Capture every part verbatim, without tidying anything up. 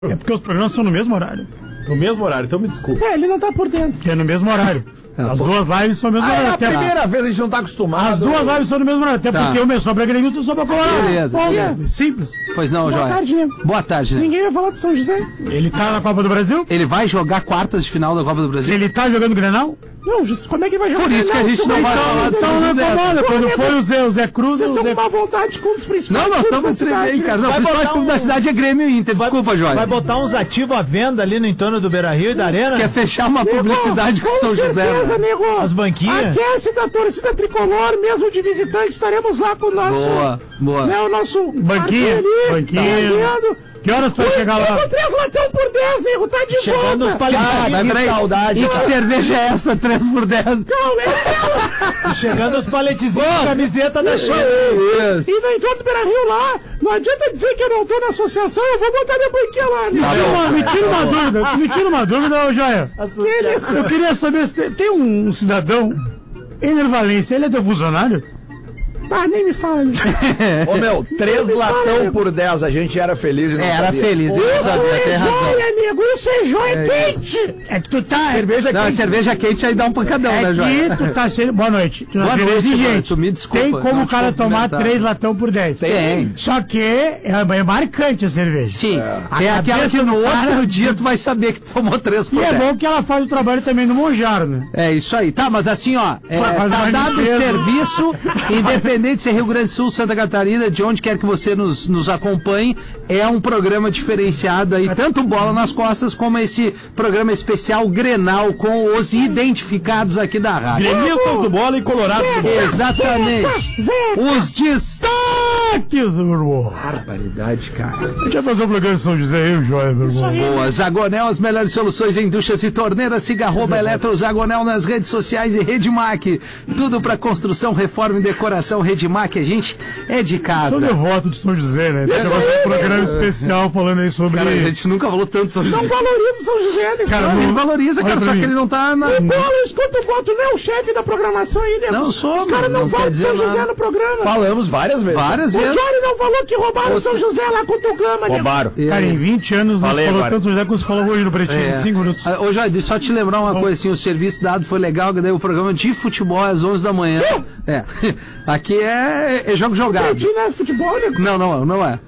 É porque os programas são no mesmo horário. No mesmo horário, então me desculpa. É, ele não tá por dentro. Que é no mesmo horário. As duas lives são no mesmo Ah, horário. é a até primeira vez a gente não tá acostumado. As duas lives são no mesmo horário. Até Tá. porque uma é só pra Grêmio e outra só pra Colorado. Beleza. Olha, simples. Pois não, Boa Joia. tarde, nego. Boa tarde, né? Ninguém vai falar de São José. Ele tá na Copa do Brasil? Ele vai jogar quartas de final da Copa do Brasil? Ele tá jogando Grenal? Não, justo, como é que vai jogar? Por isso que a gente não vai falar de São Então não José. incomoda. Quando Pô, foi o Zé, o Zé Cruz... Vocês o estão Zé... com má vontade com um dos principais Não, nós clubes estamos da cidade, tremendo, cara. né? Não, o Vai principal botar clube um- da cidade é Grêmio e Inter. Desculpa, Joia. Vai botar uns ativos à venda ali no entorno do Beira-Rio e da Arena? Quer fechar uma publicidade com Com São José, certeza, né? nego. As banquinhas? Aquece da torcida tricolor, mesmo de visitante, estaremos lá com o nosso... Boa, boa. Né, o nosso... Banquinha, cartão ali, banquinha. tá vendendo. Que horas tu vai chegar lá? Chegou três latão por dez, nego, tá de Chegando volta. nos palitinhos. Mas peraí, saudade. e que cerveja é essa? três por dez? Não, é aquela. Chegando os paletezinhos de camiseta da China. E no entorno do Beira-Rio lá, não adianta dizer que eu não tô na associação, eu vou botar minha banquinha lá, nego. Me tira uma- Me tira uma dúvida. Me tira uma dúvida, ô Joia. Eu queria saber se tem, tem um cidadão em Nervalência, ele é teu funcionário? Ah, nem me fala, nego. Ô meu, três latão por dez, a gente era feliz e não É, era sabia. feliz, eu não Isso sabia, tem é razão. joia, nego, isso é joia quente. É que tu tá... Cerveja Não, a quente. cerveja quente aí dá um pancadão, né, É Joia? que tu tá sendo... Boa noite. Tu tá Boa sendo noite, exigente. Joia, tu me desculpa, Tem como não o cara te tomar cumprimentar. três latão por dez. Tem. Só que é, é marcante a cerveja. Sim, A é aquela cabeça que no do outro cara- dia tu vai saber que tu tomou três por E é dez. bom que ela faz o trabalho também no Monjaro, né? É isso aí. Tá, mas assim, ó, é, Faz tá mais dado o limpeza. serviço, independente se é Rio Grande do Sul, Santa Catarina, de onde quer que você nos, nos acompanhe, é um programa diferenciado aí, tanto Bola nas Costas, como esse programa especial Grenal, com os identificados aqui da rádio. Gremistas do Bola e Colorado do Bola. Exatamente. Zé, Os destaques, meu irmão. Barbaridade, cara. A gente vai fazer um programa de São José, eu, Joia, meu irmão. Boa, Zagonel, as melhores soluções em duchas e torneiras. Siga arroba Eletro Zagonel nas redes sociais e Redmac. Tudo pra construção, reforma e decoração. Redmac, a gente é de Sou casa. devoto de São José, né? Você vai ter um programa especial falando aí sobre... Cara, a gente nunca falou tanto São não José. valoriza o São José, nego. Cara, Não, ele não- valoriza, Olha cara, pra só mim. que ele não tá na... Bola, escuta o Boto, não é o chefe da programação aí, nego. Não, eu sou, Os caras mano, não, não falam quer de São dizer José nada. no programa. Falamos várias vezes. Várias O vezes. Jory não falou que roubaram o São José lá com o Tugama, nego. Roubaram. Cara, em vinte anos não Falei falou agora. tanto São José quanto você falou hoje no Pretinho, em cinco minutos. Ah, Ô, Jorge, deixa eu só te lembrar uma coisa, assim, o serviço dado foi legal, que daí o programa de futebol às onze da manhã. É. Aqui é, é jogo jogado. Pretinho não é futebol, nego. Não, não, não é.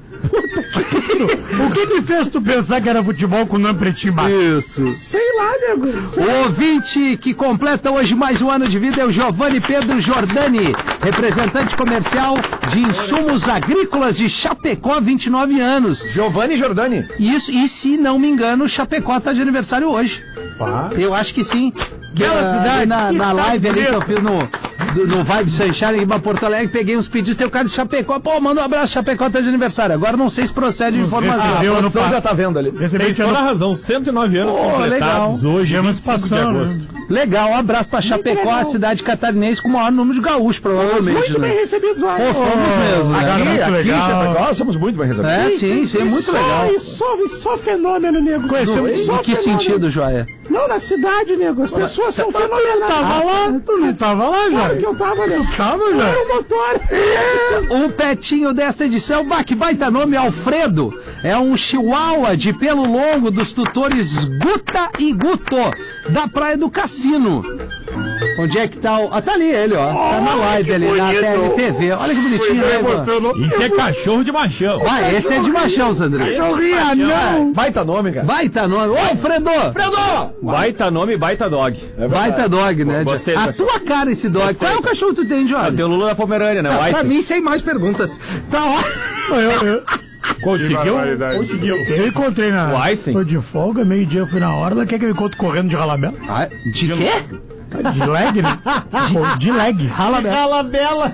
O que que fez tu pensar que era futebol com o nome Pretinho Bar? Isso. Sei lá, nego. Sei O ouvinte que completa hoje mais um ano de vida é o Giovanni Pedro Giordani, representante comercial de insumos agrícolas de Chapecó, vinte e nove anos. Giovanni Giordani. Isso, e se não me engano, Chapecó tá de aniversário hoje. Eu acho que sim. Que Bela ah, cidade, Na, que na cidade live ali que eu bonita. fiz no, do- no Vibe Sunshine aqui pra Porto Alegre, peguei uns pedidos, tem o cara de Chapecó. Pô, manda um abraço, Chapecó tá de aniversário. Agora não sei se procede Nos informação. recebeu A ano produção já passado. tá vendo ali. Recebi Tem esse toda a ano- razão. cento e nove anos Pô, completados legal. hoje, É vinte e cinco de emancipação, agosto. né? Legal, um abraço pra Chapecó, legal. a cidade catarinense com o maior número de gaúchos, provavelmente. Muito bem Né? recebidos lá. Pô, nego. fomos mesmo, né? Cara, Aqui, muito aqui, legal. Chapecó, somos muito bem resolvidos. É, sim, sim, é E muito só, legal. E só, e só fenômeno, nego. Conhecemos- Em Só que fenômeno. sentido, Joia? Não, na cidade, nego. As pessoas são Tava fenomenais. lá, tu não tava lá, Claro que já? eu tava, nego. Tava, Eu já? era o motor. O petinho dessa edição, bah, que baita nome, Alfredo. É um chihuahua de pelo longo dos tutores Guta e Guto, da Praia do Cassino. Onde é que tá o... Ah, tá ali ele, ó. Tá na live ali, na T L T V. Olha que bonitinho, né, mano? Isso é cachorro de machão. Vai, esse é de machão, Sandrinho. Não ria, não! Baita nome, cara. Baita nome. Ô, Alfredo! Baita nome, baita dog. Baita dog, né? Gostei do A cachorro. tua cara esse dog. Qual é o cachorro que tu tem, Jorge? Tem o Lula da Pomerânia, né? Tá, O pra Einstein. mim, sem mais perguntas. Tá ó. Eu, eu, Conseguiu? Conseguiu. eu encontrei na... O Einstein? Foi de folga, meio-dia eu fui na orla, quer que eu encontre correndo de ralabela? Ah, de quê? De leg, né? Pô, de leg, ralabela. Cala bela.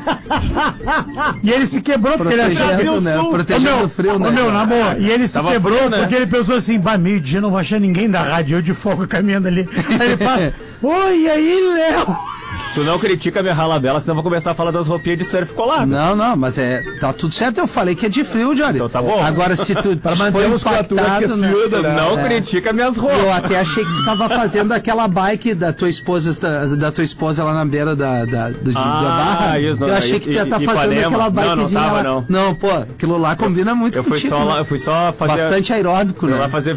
E ele se quebrou porque ele achava... Protegendo, né? Sul. Protegendo o frio, né? Ô, meu, na boa. E ele se Tava quebrou frio, né? porque ele pensou assim, bah, meio-dia não vai achar ninguém da rádio, eu de folga caminhando ali. Aí ele passa, oi, e aí, Léo? Tu não critica a minha ralabela, senão eu vou começar a falar das roupinhas de surf colado. Não, não, mas é. Tá tudo certo, eu falei que é de frio, Johnny. Então tá bom. Agora, se tu Para foi manter a musculatura impactado, né? aquecida, Não É. critica minhas roupas. Eu até achei que tu tava fazendo aquela bike da tua esposa, da, da tua esposa lá na beira da, da, do- Ah, da barra. isso, não, eu achei que tu ia I- estar I- fazendo Ipanema. aquela Não, não bikezinha tava, lá. não. Não, pô, aquilo lá combina muito Eu fui contigo. só né? lá, eu fui só fazer. Bastante aeróbico, Fui né? lá fazer